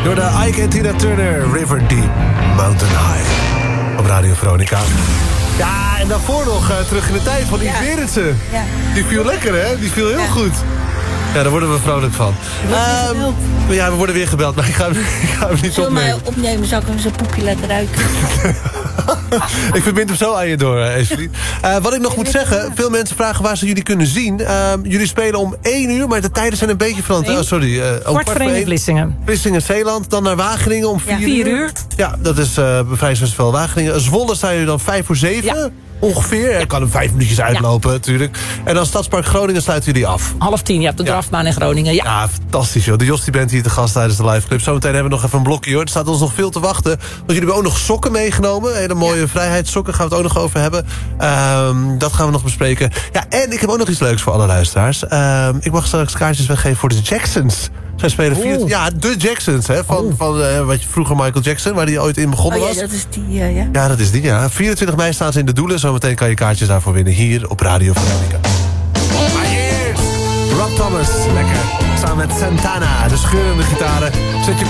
Door de Ike en Tina Turner, River Deep, Mountain High. Op Radio Veronica. Ja, en daarvoor nog terug in de tijd van Yves Berendsen. Ja. Die viel lekker, hè? Die viel heel goed. Ja, daar worden we vrolijk van. Ja, we worden weer gebeld, maar ik ga hem niet Zullen opnemen. mij opnemen, zou ik hem zijn poepje laten ruiken? Ik verbind hem zo aan je door, Evelie. Wat ik nog moet zeggen, veel mensen vragen waar ze jullie kunnen zien. Jullie spelen om 1 uur, maar de tijden zijn een beetje veranderd. Kwart voor 1 in Vlissingen. Vlissingen, Zeeland. Dan naar Wageningen om 4 uur. 4 uur. Ja, dat is Bevrijdingsfestival Wageningen. Zwolle staan jullie dan 5 voor 7. Ja. Ongeveer. Ik kan hem 5 minuutjes uitlopen, natuurlijk. En dan Stadspark Groningen sluiten jullie af. 9:30, op de drafbaan in Groningen. Ja. Ja, fantastisch joh. De Jostie bent hier te gast tijdens de live clip. Zometeen hebben we nog even een blokje hoor. Er staat ons nog veel te wachten. Want jullie hebben ook nog sokken meegenomen. Hele mooie vrijheidssokken gaan we het ook nog over hebben. Dat gaan we nog bespreken. Ja, en ik heb ook nog iets leuks voor alle luisteraars. Ik mag straks kaartjes weggeven voor de Jacksons. Zij spelen de Jacksons, hè, van wat je vroeger Michael Jackson, waar die ooit in begonnen was. Dat is die, ja. Ja, dat is die, ja. 24 mei staan ze in de Doelen. Zometeen kan je kaartjes daarvoor winnen hier op Radio Veronica. Maar eerst Rob Thomas, lekker. Samen met Santana, de scheurende gitaren. Zet je